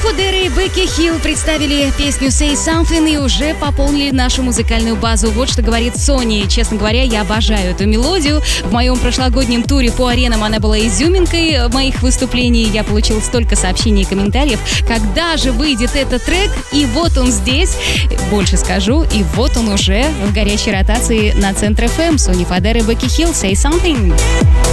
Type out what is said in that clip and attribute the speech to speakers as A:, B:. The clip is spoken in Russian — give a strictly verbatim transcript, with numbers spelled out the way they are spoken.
A: Фадера и Бекки Хилл представили песню Say Something и уже пополнили нашу музыкальную базу. Вот что говорит Сони. Честно говоря, я обожаю эту мелодию. В моем прошлогоднем туре по аренам она была изюминкой моих выступлений. Я получила столько сообщений и комментариев. Когда же выйдет этот трек? И вот он здесь. Больше скажу. И вот он уже в горячей ротации на Центр эф эм. Сони Фадера и Бекки Хилл. Say Something.